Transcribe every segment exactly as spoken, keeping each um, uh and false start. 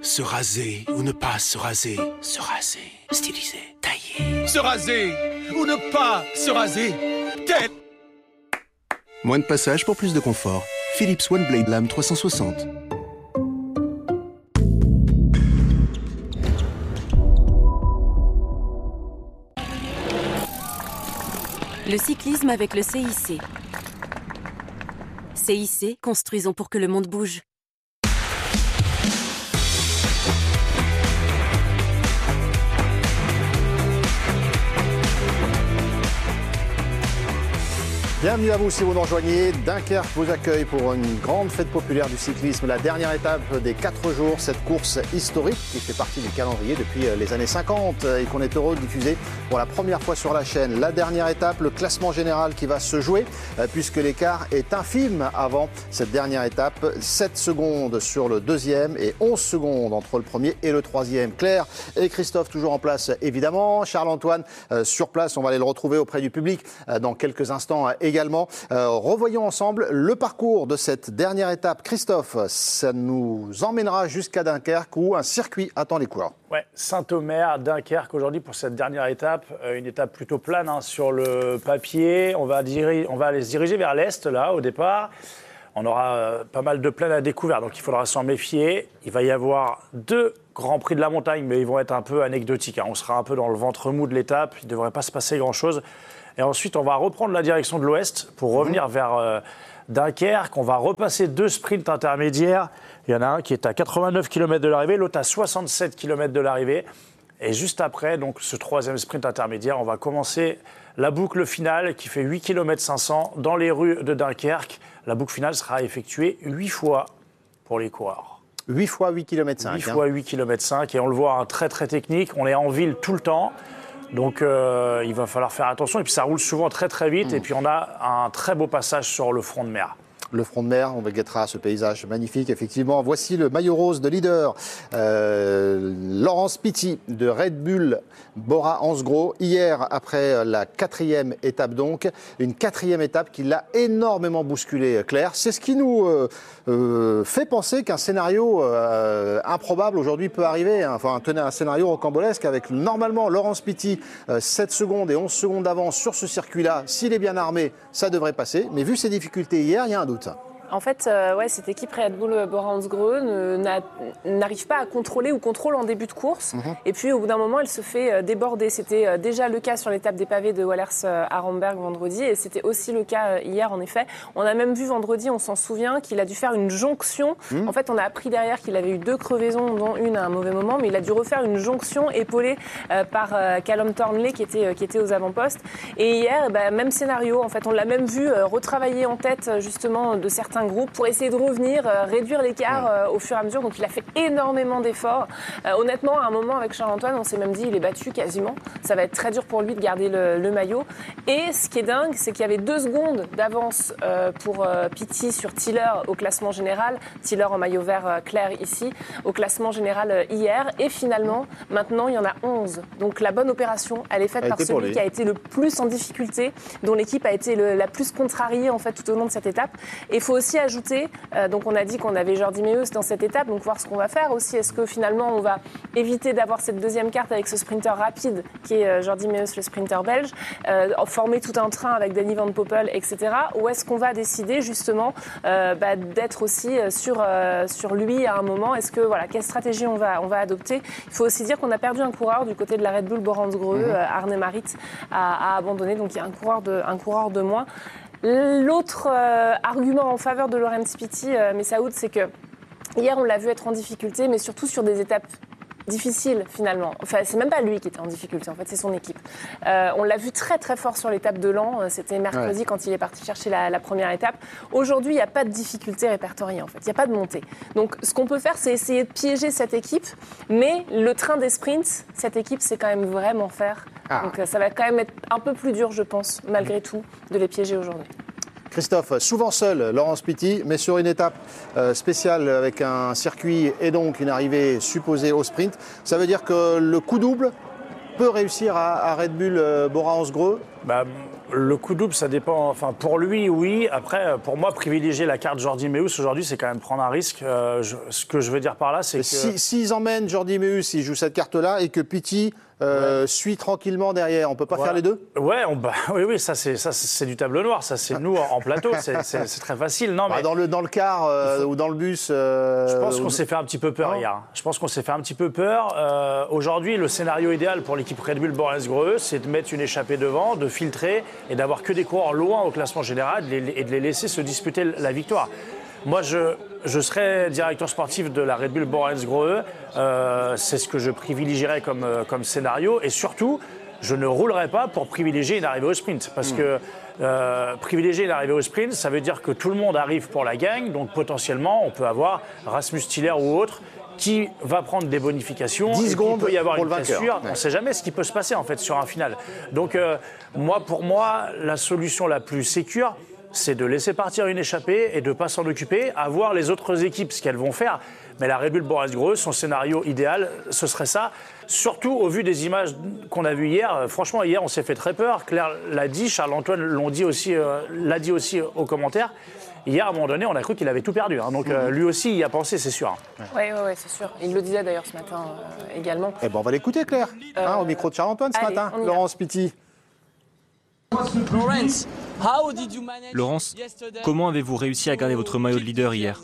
se raser ou ne pas se raser. Se raser, styliser, tailler. Se raser ou ne pas se raser. Tête. Moins de passage pour plus de confort. Philips One Blade Lame trois cent soixante. Le cyclisme avec le C I C. C I C, construisons pour que le monde bouge. Bienvenue à vous si vous nous rejoignez. Dunkerque vous accueille pour une grande fête populaire du cyclisme. La dernière étape des quatre jours, cette course historique qui fait partie du calendrier depuis les années cinquante et qu'on est heureux de diffuser pour la première fois sur la chaîne. La dernière étape, le classement général qui va se jouer puisque l'écart est infime avant cette dernière étape. sept secondes sur le deuxième et onze secondes entre le premier et le troisième. Claire et Christophe toujours en place évidemment. Charles-Antoine euh, sur place, on va aller le retrouver auprès du public euh, dans quelques instants également. Également, euh, revoyons ensemble le parcours de cette dernière étape. Christophe, ça nous emmènera jusqu'à Dunkerque où un circuit attend les coureurs. Ouais, Saint-Omer, Dunkerque aujourd'hui pour cette dernière étape, euh, une étape plutôt plane hein, sur le papier. On va, diri- on va aller se diriger vers l'est là au départ. On aura euh, pas mal de plaines à découvert, donc il faudra s'en méfier. Il va y avoir deux grands prix de la montagne, mais ils vont être un peu anecdotiques. Hein. On sera un peu dans le ventre mou de l'étape, il ne devrait pas se passer grand-chose. Et ensuite, on va reprendre la direction de l'ouest pour revenir mmh. vers euh, Dunkerque. On va repasser deux sprints intermédiaires. Il y en a un qui est à quatre-vingt-neuf kilomètres de l'arrivée, l'autre à soixante-sept kilomètres de l'arrivée. Et juste après, donc, ce troisième sprint intermédiaire, on va commencer la boucle finale qui fait huit kilomètres cinq cents dans les rues de Dunkerque. La boucle finale sera effectuée huit fois pour les coureurs. huit fois huit kilomètres cinq. huit hein. fois huit kilomètres cinq. Et on le voit, hein, très très technique. On est en ville tout le temps. Donc euh, il va falloir faire attention. Et puis ça roule souvent très très vite. Mmh. Et puis on a un très beau passage sur le front de mer. Le front de mer, on guettera ce paysage magnifique, effectivement. Voici le maillot rose de leader, euh, Laurence Pitty de Red Bull Bora-Hansgrohe. Hier, après la quatrième étape donc, une quatrième étape qui l'a énormément bousculé, Claire. C'est ce qui nous euh, euh, fait penser qu'un scénario euh, improbable aujourd'hui peut arriver. Hein. Enfin, tenez, un scénario rocambolesque avec normalement Laurence Pitty, euh, sept secondes et onze secondes d'avance sur ce circuit-là. S'il est bien armé, ça devrait passer. Mais vu ses difficultés hier, il y a un doute. En fait, euh, ouais, cette équipe Red Bull Bora-Hansgrohe n'arrive pas à contrôler ou contrôle en début de course. Mmh. Et puis, au bout d'un moment, elle se fait euh, déborder. C'était euh, déjà le cas sur l'étape des pavés de Wallers euh, à Ramberg vendredi. Et c'était aussi le cas euh, hier, en effet. On a même vu vendredi, on s'en souvient, qu'il a dû faire une jonction. Mmh. En fait, on a appris derrière qu'il avait eu deux crevaisons, dont une à un mauvais moment. Mais il a dû refaire une jonction épaulée euh, par euh, Callum Thornley, qui était, euh, qui était aux avant-postes. Et hier, bah, même scénario. En fait, on l'a même vu euh, retravailler en tête, justement, de certains groupe pour essayer de revenir, euh, réduire l'écart euh, au fur et à mesure. Donc il a fait énormément d'efforts. Euh, honnêtement, à un moment avec Charles-Antoine, on s'est même dit il est battu quasiment. Ça va être très dur pour lui de garder le, le maillot. Et ce qui est dingue, c'est qu'il y avait deux secondes d'avance euh, pour euh, Pitty sur Tiller au classement général. Tiller en maillot vert euh, clair ici, au classement général euh, hier. Et finalement, maintenant, il y en a onze. Donc la bonne opération, elle est faite elle par celui qui a été le plus en difficulté, dont l'équipe a été le, la plus contrariée en fait tout au long de cette étape. Et il faut aussi ajouter, euh, donc on a dit qu'on avait Jordi Meeus dans cette étape, donc voir ce qu'on va faire aussi. Est-ce que finalement on va éviter d'avoir cette deuxième carte avec ce sprinter rapide qui est euh, Jordi Meeus, le sprinter belge, euh, former tout un train avec Danny Van Poppel, et cetera. Ou est-ce qu'on va décider justement euh, bah, d'être aussi sur, euh, sur lui à un moment? Est-ce que voilà, quelle stratégie on va, on va adopter? Il faut aussi dire qu'on a perdu un coureur du côté de la Red Bull Bora-Hansgrohe, mmh. euh, Arne Marit a, a abandonné, donc il y a un coureur de, un coureur de moins. L'autre euh, argument en faveur de Laurence Pitty, euh, Messaoud, c'est que hier on l'a vu être en difficulté, mais surtout sur des étapes difficile finalement. Enfin, c'est même pas lui qui était en difficulté, en fait, c'est son équipe. Euh, on l'a vu très très fort sur l'étape de Laon. C'était mercredi ouais. quand il est parti chercher la, la première étape. Aujourd'hui, il n'y a pas de difficulté répertoriée, en fait. Il n'y a pas de montée. Donc, ce qu'on peut faire, c'est essayer de piéger cette équipe. Mais le train des sprints, cette équipe, c'est quand même vraiment faire. Ah. Donc, ça va quand même être un peu plus dur, je pense, malgré tout, de les piéger aujourd'hui. Christophe, souvent seul, Laurence Pitty, mais sur une étape euh, spéciale avec un circuit et donc une arrivée supposée au sprint. Ça veut dire que le coup double peut réussir à, à Red Bull euh, Bora-Hansgrohe Bah, le coup double, ça dépend. Enfin, pour lui, oui. Après, pour moi, privilégier la carte Jordi Meeus aujourd'hui, c'est quand même prendre un risque. Euh, je, ce que je veux dire par là, c'est que... S'ils si, emmènent Jordi Meeus, ils jouent cette carte-là, et que Pitty euh, ouais. suit tranquillement derrière, on peut pas ouais. faire les deux? Ouais, on, bah, oui, oui, ça c'est, ça, c'est du tableau noir. Ça, c'est nous en, en plateau. C'est, c'est, c'est très facile. Non, mais... bah, dans, le, dans le car euh, faut... ou dans le bus... Euh, je pense qu'on ou... s'est fait un petit peu peur non. hier. Je pense qu'on s'est fait un petit peu peur. Euh, aujourd'hui, le scénario idéal pour l'équipe Red Bull Borens-Greux, c'est de mettre une échappée devant, de filtrer et d'avoir que des coureurs loin au classement général et de les laisser se disputer la victoire. Moi, je, je serais directeur sportif de la Red Bull Borens-Greux. Euh, c'est ce que je privilégierais comme, comme scénario. Et surtout, je ne roulerai pas pour privilégier une arrivée au sprint. Parce mmh. que euh, privilégier une arrivée au sprint, ça veut dire que tout le monde arrive pour la gagne. Donc potentiellement, on peut avoir Rasmus Tiller ou autre qui va prendre des bonifications. dix secondes il peut y avoir pour une cassure. Ouais. On ne sait jamais ce qui peut se passer en fait sur un final. Donc euh, moi, pour moi, la solution la plus sécure, c'est de laisser partir une échappée et de ne pas s'en occuper, à voir les autres équipes ce qu'elles vont faire. Mais la Red Bull Borens-Greux, son scénario idéal, ce serait ça. Surtout au vu des images qu'on a vues hier. Franchement, hier, on s'est fait très peur. Claire l'a dit, Charles-Antoine l'ont dit aussi, euh, l'a dit aussi aux commentaires. Hier, à un moment donné, on a cru qu'il avait tout perdu. Hein. Donc, euh, lui aussi, il y a pensé, c'est sûr. Oui, ouais, ouais, c'est sûr. Il le disait d'ailleurs ce matin euh, également. Eh ben, on va l'écouter, Claire, euh, hein, au micro de Charles-Antoine ce allez, matin. Laurence Pitty. Laurence, comment avez-vous réussi à garder votre maillot de leader hier?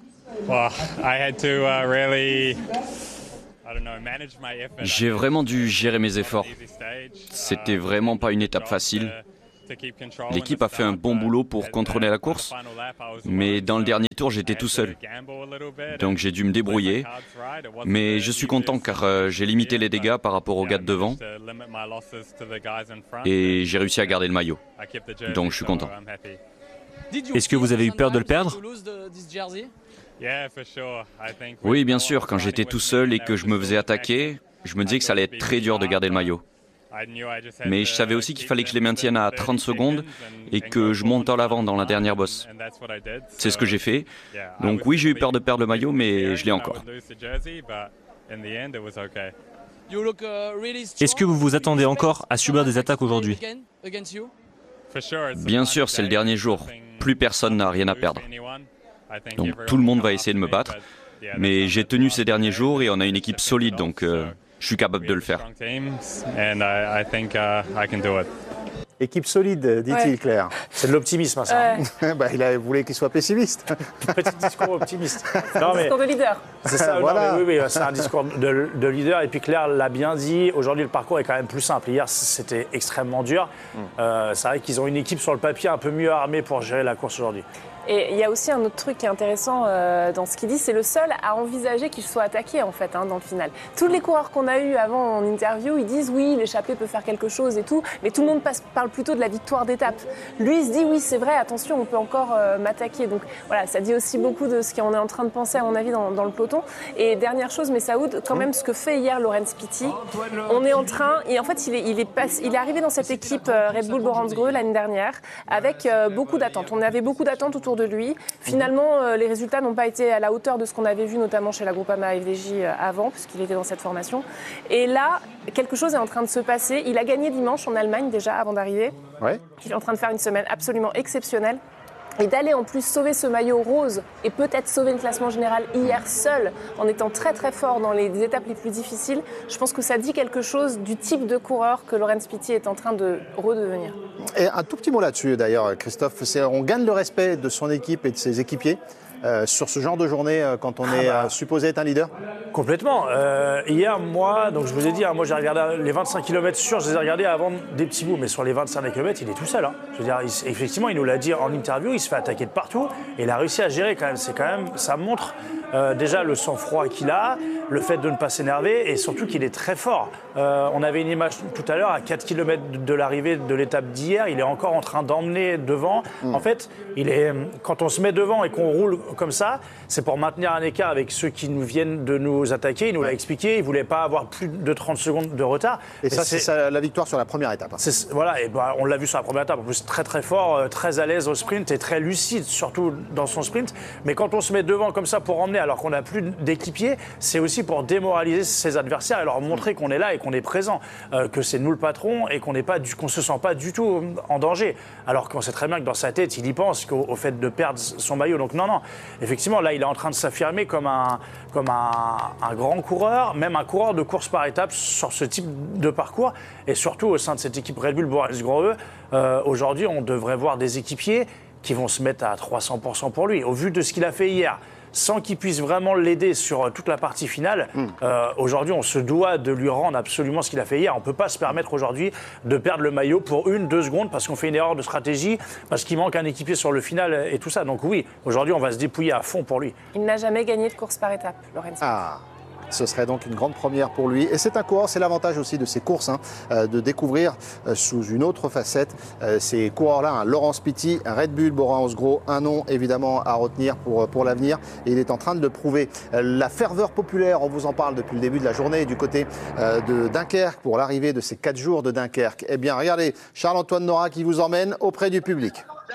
J'ai vraiment dû gérer mes efforts. C'était vraiment pas une étape facile. L'équipe a fait un bon boulot pour contrôler la course, mais dans le dernier tour, j'étais tout seul. Donc j'ai dû me débrouiller, mais je suis content car euh, j'ai limité les dégâts par rapport aux gars de devant et j'ai réussi à garder le maillot. Donc je suis content. Est-ce que vous avez eu peur de le perdre? Oui, bien sûr. Quand j'étais tout seul et que je me faisais attaquer, je me disais que ça allait être très dur de garder le maillot. Mais je savais aussi qu'il fallait que je les maintienne à trente secondes et que je monte en avant dans la dernière bosse. C'est ce que j'ai fait. Donc oui, j'ai eu peur de perdre le maillot, mais je l'ai encore. Est-ce que vous vous attendez encore à subir des attaques aujourd'hui? Bien sûr, c'est le dernier jour. Plus personne n'a rien à perdre. Donc tout le monde va essayer de me battre. Mais j'ai tenu ces derniers jours et on a une équipe solide, donc euh, je suis capable de le faire. Équipe solide, dit-il, ouais. Claire. C'est de l'optimisme, ça. Ouais. bah, il a voulu qu'il soit pessimiste. Petit discours optimiste. Non, mais... discours de leader. C'est ça, voilà. non, mais oui, oui, c'est un discours de, de leader. Et puis Claire l'a bien dit, aujourd'hui le parcours est quand même plus simple. Hier, c'était extrêmement dur. Mm. Euh, c'est vrai qu'ils ont une équipe sur le papier un peu mieux armée pour gérer la course aujourd'hui. Et il y a aussi un autre truc qui est intéressant euh, dans ce qu'il dit, c'est le seul à envisager qu'il soit attaqué en fait hein, dans le final. Tous les coureurs qu'on a eu avant en interview, ils disent oui, l'échappée peut faire quelque chose et tout, mais tout le monde passe, parle plutôt de la victoire d'étape. Lui, il se dit oui, c'est vrai, attention, on peut encore euh, m'attaquer. Donc voilà, ça dit aussi beaucoup de ce qu'on est en train de penser à mon avis dans, dans le peloton. Et dernière chose, mais Saoud, quand même ce que fait hier Laurens Pitty, on est en train, et en fait il est, il est, pas, il est arrivé dans cette équipe euh, Red Bull Borens-Greux l'année dernière avec euh, beaucoup d'attentes. On avait beaucoup d'attentes autour de lui. Finalement, euh, les résultats n'ont pas été à la hauteur de ce qu'on avait vu, notamment chez la Groupama F D J euh, avant, puisqu'il était dans cette formation. Et là, quelque chose est en train de se passer. Il a gagné dimanche en Allemagne déjà avant d'arriver. Ouais. Il est en train de faire une semaine absolument exceptionnelle. Et d'aller en plus sauver ce maillot rose et peut-être sauver le classement général hier seul, en étant très très fort dans les étapes les plus difficiles, je pense que ça dit quelque chose du type de coureur que Laurens Pitty est en train de redevenir. Et un tout petit mot là-dessus d'ailleurs, Christophe, c'est, on gagne le respect de son équipe et de ses équipiers euh, sur ce genre de journée euh, quand on ah est bah. euh, supposé être un leader. Complètement. Euh, hier, moi, donc je vous ai dit, hein, moi j'ai regardé les vingt-cinq kilomètres sûrs, je les ai regardés avant des petits bouts, mais sur les vingt-cinq kilomètres, il est tout seul. Hein. Je veux dire, il, effectivement, il nous l'a dit en interview, il se fait attaquer de partout et il a réussi à gérer quand même. C'est quand même, ça montre euh, déjà le sang-froid qu'il a, le fait de ne pas s'énerver et surtout qu'il est très fort. Euh, on avait une image tout à l'heure à quatre kilomètres de l'arrivée de l'étape d'hier, il est encore en train d'emmener devant. Mmh. En fait, il est, quand on se met devant et qu'on roule comme ça, c'est pour maintenir un écart avec ceux qui nous viennent de nous attaquer. Il nous ouais. l'a expliqué, il ne voulait pas avoir plus de trente secondes de retard. Et, et ça, c'est, c'est ça, la victoire sur la première étape. C'est, voilà, et bah, on l'a vu sur la première étape. En plus, très très fort, très à l'aise au sprint et très lucide, surtout dans son sprint. Mais quand on se met devant comme ça pour emmener journée alors qu'on n'a plus d'équipiers, c'est aussi pour démoraliser ses adversaires et leur montrer qu'on est là et qu'on est présent, euh, que c'est nous le patron et qu'on n'est pas, du, qu'on se sent pas du tout en danger. Alors qu'on sait très bien que dans sa tête, il y pense qu'au au fait de perdre son maillot. Donc non, non, effectivement, là, il est en train de s'affirmer comme un, comme un, un grand coureur, même un coureur de course par étapes sur ce type de parcours. Et surtout, au sein de cette équipe Red Bull Boreals-Grohe, euh, aujourd'hui, on devrait voir des équipiers qui vont se mettre à trois cents pour cent pour lui. Au vu de ce qu'il a fait hier, sans qu'il puisse vraiment l'aider sur toute la partie finale, mmh. euh, aujourd'hui, on se doit de lui rendre absolument ce qu'il a fait hier. On ne peut pas se permettre aujourd'hui de perdre le maillot pour une, deux secondes parce qu'on fait une erreur de stratégie, parce qu'il manque un équipier sur le final et tout ça. Donc oui, aujourd'hui, on va se dépouiller à fond pour lui. Il n'a jamais gagné de course par étape, Lorenzo. Ah. Ce serait donc une grande première pour lui. Et c'est un coureur, c'est l'avantage aussi de ces courses, hein, euh, de découvrir euh, sous une autre facette euh, ces coureurs-là. Hein, Laurens Pity, Red Bull Boreals-Grohe, un nom évidemment à retenir pour, pour l'avenir. Et il est en train de le prouver. Euh, la ferveur populaire, on vous en parle depuis le début de la journée du côté euh, de Dunkerque pour l'arrivée de ces quatre jours de Dunkerque. Eh bien, regardez, Charles-Antoine Nora qui vous emmène auprès du public.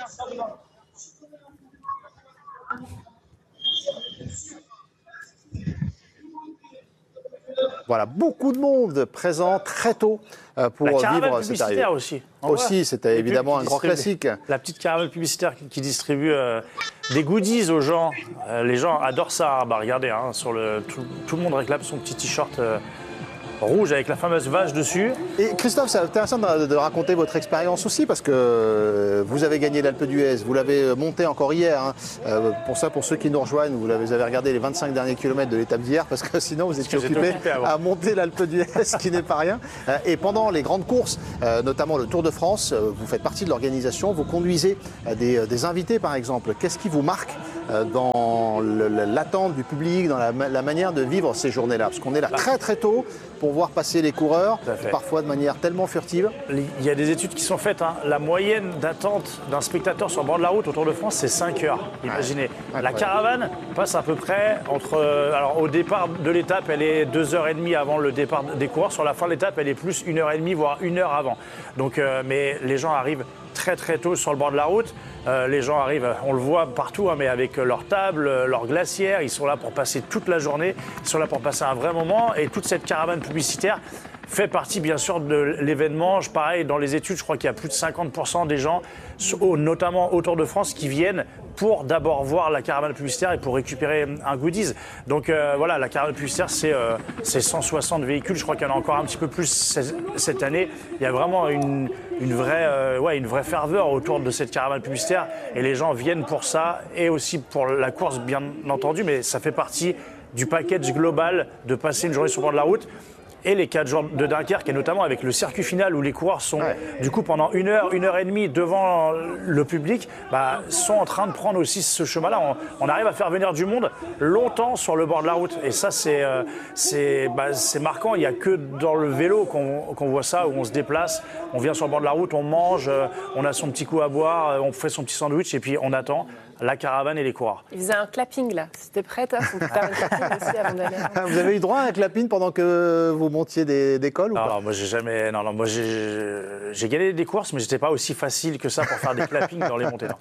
Voilà, beaucoup de monde présent très tôt pour vivre cette arrivée. La caravane publicitaire aussi. Aussi, c'était évidemment un grand classique. La petite caravane publicitaire qui distribue euh, des goodies aux gens. Euh, les gens adorent ça. Bah, regardez, hein, sur le, tout, tout le monde réclame son petit t-shirt euh, rouge avec la fameuse vache dessus. Et Christophe, c'est intéressant de, de raconter votre expérience aussi parce que vous avez gagné l'Alpe d'Huez, vous l'avez monté encore hier. Hein. Euh, pour ça, pour ceux qui nous rejoignent, vous avez, vous avez regardé les vingt-cinq derniers kilomètres de l'étape d'hier parce que sinon vous étiez occupé, occupé à monter l'Alpe d'Huez, ce qui n'est pas rien. Euh, et pendant les grandes courses, euh, notamment le Tour de France, euh, vous faites partie de l'organisation, vous conduisez euh, des, des invités par exemple. Qu'est-ce qui vous marque euh, dans le, l'attente du public, dans la, la manière de vivre ces journées-là? Parce qu'on est là très très tôt pour voir passer les coureurs, parfois de manière tellement furtive. Il y a des études qui sont faites. Hein. La moyenne d'attente d'un spectateur sur le bord de la route au Tour de France, c'est cinq heures. Imaginez. Ouais, la caravane passe à peu près entre... Alors, au départ de l'étape, elle est deux heures trente avant le départ des coureurs. Sur la fin de l'étape, elle est plus une heure trente, voire une heure avant. Donc, euh, mais les gens arrivent très très tôt sur le bord de la route. Euh, les gens arrivent, on le voit partout, hein, mais avec leur table, leur glacière, ils sont là pour passer toute la journée, ils sont là pour passer un vrai moment. Et toute cette caravane publicitaire fait partie bien sûr de l'événement. Pareil, dans les études, je crois qu'il y a plus de cinquante pour cent des gens, notamment au Tour de France, qui viennent pour d'abord voir la caravane publicitaire et pour récupérer un goodies. Donc euh, voilà, la caravane publicitaire, c'est euh, cent soixante véhicules. Je crois qu'il y en a encore un petit peu plus cette année. Il y a vraiment une, une, vraie, euh, ouais, une vraie ferveur autour de cette caravane publicitaire. Et les gens viennent pour ça et aussi pour la course, bien entendu. Mais ça fait partie du package global de passer une journée sur le bord de la route. Et les quatre jours de Dunkerque, et notamment avec le circuit final où les coureurs sont ouais. du coup pendant une heure, une heure et demie devant le public, bah, sont en train de prendre aussi ce chemin-là. On, on arrive à faire venir du monde longtemps sur le bord de la route. Et ça, c'est, euh, c'est, bah, c'est marquant. Il n'y a que dans le vélo qu'on, qu'on voit ça, où on se déplace, on vient sur le bord de la route, on mange, euh, on a son petit coup à boire, on fait son petit sandwich et puis on attend la caravane et les coureurs. Il faisait un clapping là. C'était prêt, toi, pour faire un clapping aussi avant d'aller. Vous avez eu droit à un clapping pendant que vous montiez des, des cols ou non, pas? Non, moi j'ai jamais. Non, non, moi j'ai, j'ai gagné des courses, mais j'étais pas aussi facile que ça pour faire des clappings dans les montées.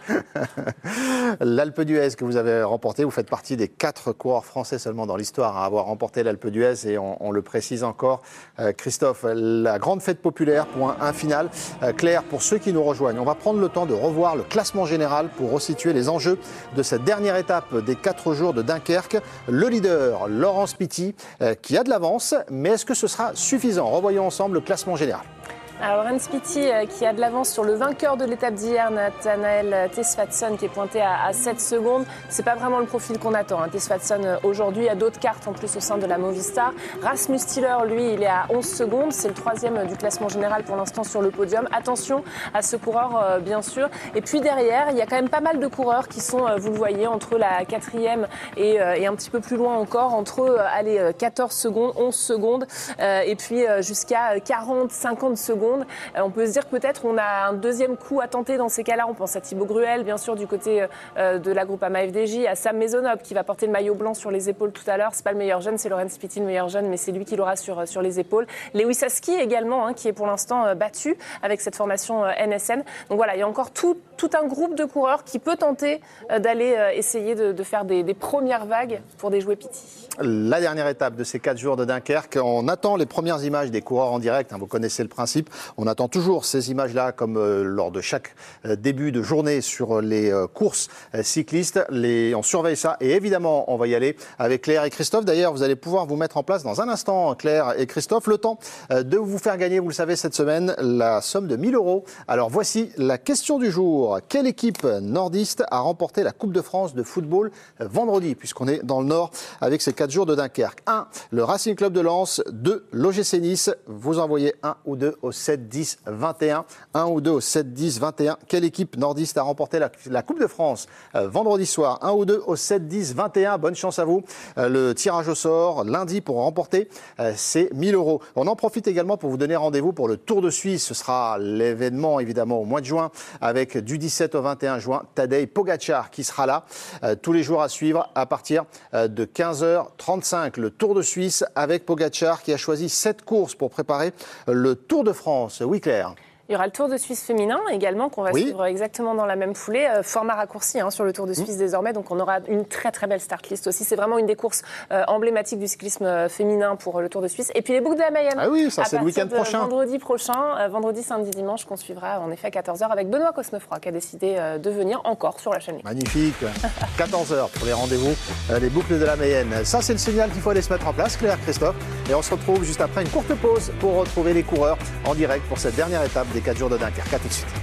L'Alpe d'Huez que vous avez remporté, vous faites partie des quatre coureurs français seulement dans l'histoire à avoir remporté l'Alpe d'Huez, et on, on le précise encore. Euh, Christophe, la grande fête populaire, point un final. Euh, Claire, pour ceux qui nous rejoignent, on va prendre le temps de revoir le classement général pour resituer les enjeux de cette dernière étape des quatre jours de Dunkerque. Le leader, Laurens Pity, euh, qui a de l'avance, mais est-ce que ce sera suffisant? Revoyons ensemble le classement général. Alors, Laurens Pity euh, qui a de l'avance sur le vainqueur de l'étape d'hier, Nathanael Tesfatsson, qui est pointé à, à sept secondes. C'est pas vraiment le profil qu'on attend. Hein. Tesfatsson, euh, aujourd'hui, a d'autres cartes en plus au sein de la Movistar. Rasmus Stiller, lui, il est à onze secondes. C'est le troisième euh, du classement général pour l'instant sur le podium. Attention à ce coureur, euh, bien sûr. Et puis derrière, il y a quand même pas mal de coureurs qui sont, euh, vous le voyez, entre la quatrième et, euh, et un petit peu plus loin encore, entre euh, allez, quatorze secondes, onze secondes, euh, et puis euh, jusqu'à quarante, cinquante secondes. On peut se dire que peut-être on a un deuxième coup à tenter dans ces cas-là. On pense à Thibaut Gruel, bien sûr, du côté euh, de la Groupama F D J, à Sam Maisonneuve qui va porter le maillot blanc sur les épaules tout à l'heure. C'est pas le meilleur jeune, c'est Laurens Pity le meilleur jeune, mais c'est lui qui l'aura sur, sur les épaules. Lewis Husky également, hein, qui est pour l'instant euh, battu avec cette formation euh, N S N. Donc voilà, il y a encore tout, tout un groupe de coureurs qui peut tenter euh, d'aller euh, essayer de, de faire des, des premières vagues pour déjouer Pity. La dernière étape de ces quatre jours de Dunkerque, on attend les premières images des coureurs en direct, hein, vous connaissez le principe, on attend toujours ces images-là comme euh, lors de chaque euh, début de journée sur les euh, courses euh, cyclistes, les, on surveille ça et évidemment on va y aller avec Claire et Christophe. D'ailleurs vous allez pouvoir vous mettre en place dans un instant, Claire et Christophe, le temps euh, de vous faire gagner, vous le savez cette semaine, la somme de mille euros. Alors voici la question du jour, quelle équipe nordiste a remporté la Coupe de France de football euh, vendredi, puisqu'on est dans le Nord avec ces quatre jours de Dunkerque. un. Le Racing Club de Lens. deux. L'O G C Nice. Vous envoyez un ou deux au sept dix vingt et un. un ou deux au sept dix vingt et un. Quelle équipe nordiste a remporté la, la Coupe de France euh, vendredi soir? un ou deux au sept dix vingt et un. Bonne chance à vous. Euh, le tirage au sort lundi pour remporter euh, ces mille euros. On en profite également pour vous donner rendez-vous pour le Tour de Suisse. Ce sera l'événement évidemment au mois de juin avec du dix-sept au vingt et un juin. Tadej Pogacar qui sera là euh, tous les jours à suivre à partir euh, de quinze heures trente-cinq. Le Tour de Suisse avec Pogacar qui a choisi sept courses pour préparer le Tour de France. Oui, Claire. Il y aura le Tour de Suisse féminin également qu'on va oui. suivre exactement dans la même foulée, euh, format raccourci hein, sur le Tour de Suisse mmh. désormais, donc on aura une très très belle start list aussi. C'est vraiment une des courses euh, emblématiques du cyclisme euh, féminin pour euh, le Tour de Suisse. Et puis les boucles de la Mayenne. Ah oui, ça c'est le week-end prochain. Vendredi prochain, euh, vendredi, samedi, dimanche, qu'on suivra en effet à quatorze heures avec Benoît Cosnefroy qui a décidé euh, de venir encore sur la chaîne. Magnifique, quatorze heures pour les rendez-vous, euh, les boucles de la Mayenne. Ça c'est le signal qu'il faut aller se mettre en place, Claire, Christophe. Et on se retrouve juste après une courte pause pour retrouver les coureurs en direct pour cette dernière étape des quatre jours de Dunkerque. À tout de suite.